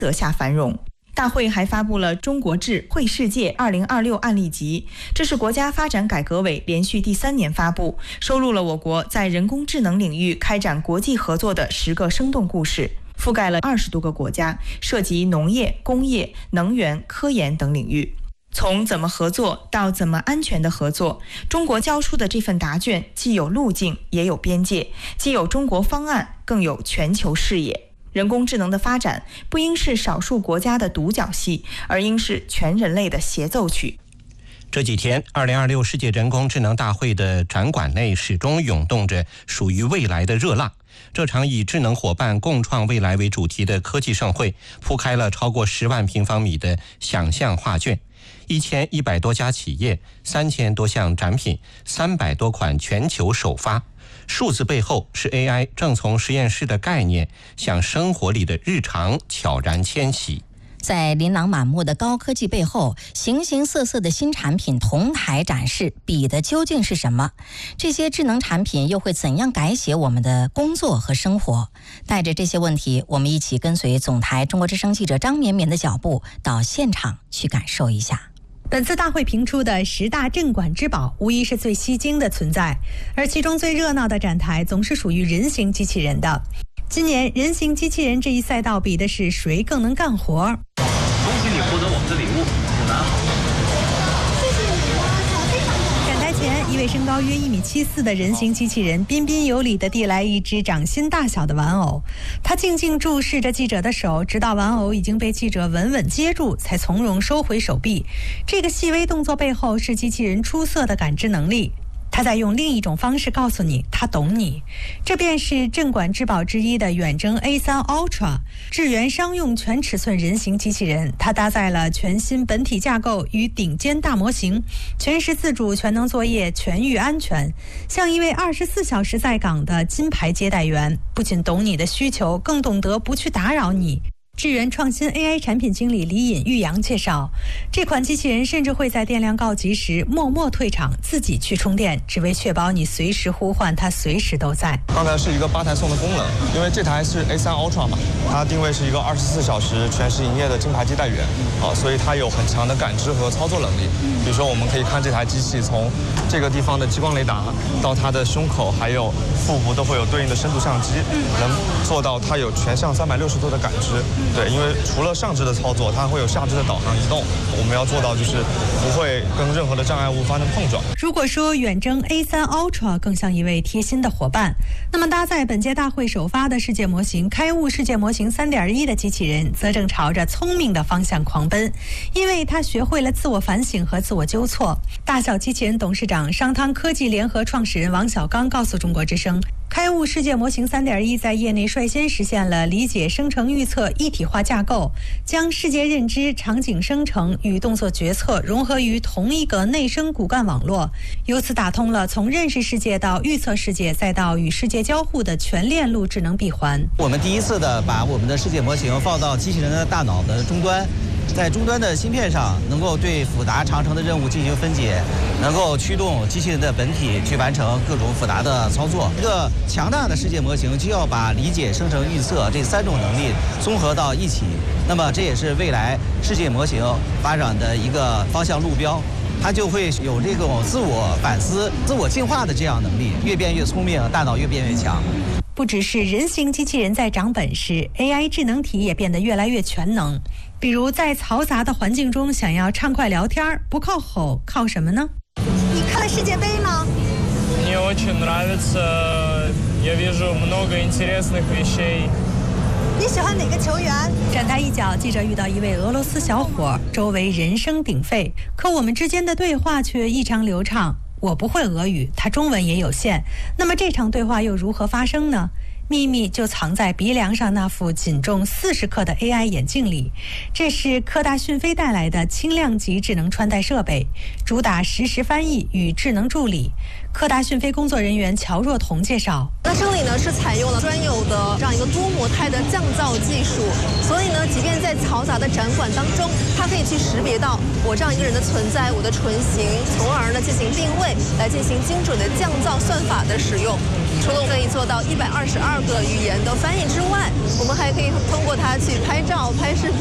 德下繁荣。大会还发布了《中国智慧世界2026案例集》，这是国家发展改革委连续第3年发布，收录了我国在人工智能领域开展国际合作的10个生动故事，覆盖了20多个国家，涉及农业、工业、能源、科研等领域。从怎么合作到怎么安全的合作，中国交出的这份答卷既有路径也有边界，既有中国方案，更有全球视野。人工智能的发展不应是少数国家的独角戏，而应是全人类的协奏曲。 这几天，2026世界人工智能大会的展馆内始终涌动着属于未来的热浪。这场以智能伙伴共创未来为主题的科技盛会，铺开了超过10万平方米的想象画卷，1100多家企业，3000多项展品，300多款全球首发。数字背后是 AI 正从实验室的概念向生活里的日常悄然迁徙。 在琳琅满目的高科技背后，形形色色的新产品同台展示，比的究竟是什么？这些智能产品又会怎样改写我们的工作和生活？带着这些问题，我们一起跟随总台中国之声记者张绵绵的脚步，到现场去感受一下。 本次大会评出的10大镇馆之宝，无疑是最吸睛的存在，而其中最热闹的展台总是属于人形机器人的。今年人形机器人这一赛道比的是谁更能干活。 恭喜你获得我们的礼物，你拿好。 展台前，一位身高约1.74米的人形机器人彬彬有礼地递来一只掌心大小的玩偶，他静静注视着记者的手，直到玩偶已经被记者稳稳接住，才从容收回手臂。这个细微动作背后是机器人出色的感知能力。他在用另一种方式告诉你，他懂你。这便是镇馆之宝之一的远征 A3 Ultra 智源商用全尺寸人形机器人。它搭载了全新本体架构与顶尖大模型，全时自主、全能作业、全域安全，像一位24小时在岗的金牌接待员，不仅懂你的需求，更懂得不去打扰你。智源创新 AI 产品经理李尹玉阳介绍，这款机器人甚至会在电量告急时默默退场，自己去充电，只为确保你随时呼唤它随时都在。 刚才是一个8台送的功能，因为这台是 A3 Ultra 嘛，它定位是一个24小时全时营业的金牌接待员所以它有很强的感知和操作能力。比如说我们可以看这台机器从这个地方的激光雷达到它的胸口还有腹部都会有对应的深度相机，能做到它有全向360度的感知。对，因为除了上肢的操作，它会有下肢的导航移动，我们要做到就是不会跟任何的障碍物发生碰撞。 如果说远征 A3 Ultra 更像一位贴心的伙伴，那么搭载本届大会首发的世界模型开悟世界模型 3.1 的机器人则正朝着聪明的方向狂奔，因为它学会了自我反省和自我纠错。大小机器人董事长商汤科技联合创始人王小刚告诉中国之声，开悟世界模型 3.1 在业内率先实现了理解、生成、预测一体化架构，将世界认知、场景生成与动作决策融合于同一个内生骨干网络，由此打通了从认识世界到预测世界再到与世界交互的全链路智能闭环。 我们第一次的把我们的世界模型放到机器人的大脑的终端，在终端的芯片上能够对复杂长程的任务进行分解，能够驱动机器人的本体去完成各种复杂的操作。一个强大的世界模型就要把理解、生成、预测这3种能力综合到一起，那么这也是未来世界模型发展的一个方向路标。它就会有这种自我反思、自我进化的这样能力，越变越聪明，大脑越变越强。 不只是人形机器人在长本事， AI 智能体也变得越来越全能。比如在嘈杂的环境中想要畅快聊天，不靠吼，靠什么呢？ 你看了世界杯吗？ Мне очень нравится, я вижу много интересных вещей. 你喜欢哪个球员？ 站台一角，记者遇到一位俄罗斯小伙，周围人声鼎沸，可我们之间的对话却异常流畅。我不会俄语，他中文也有限，那么这场对话又如何发生呢？秘密就藏在鼻梁上那副仅重40克的 AI 眼镜里。这是科大讯飞带来的轻量级智能穿戴设备，主打实时翻译与智能助理。科大讯飞工作人员乔若彤介绍， 那这里呢是采用了专有的这样一个多模态的降噪技术，所以呢，即便在在嘈杂的展馆当中，它可以去识别到我这样一个人的存在，我的唇形，从而呢进行定位，来进行精准的降噪算法的使用。除了可以做到122个语言的翻译之外，我们还可以通过它去拍照、拍视频。